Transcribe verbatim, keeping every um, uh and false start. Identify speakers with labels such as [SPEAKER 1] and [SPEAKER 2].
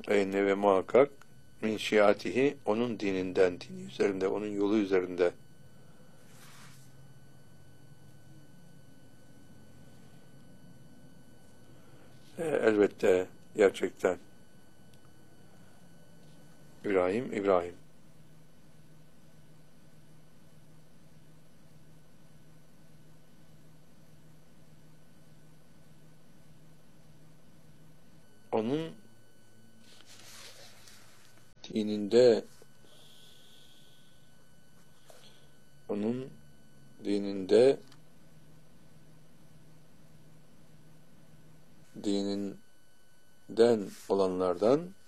[SPEAKER 1] Eyne ve muhakkak min şiatihi, onun dininden, dini üzerinde, onun yolu üzerinde. E, elbette, gerçekten. İbrahim, İbrahim. Onun dininde, onun dininde, dininden olanlardan